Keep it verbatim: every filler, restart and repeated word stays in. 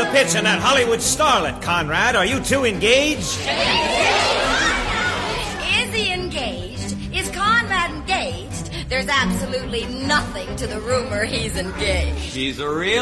the pitch on that Hollywood starlet, Conrad. Are you two engaged? Is he engaged? Is Conrad engaged? There's absolutely nothing to the rumor he's engaged. She's a real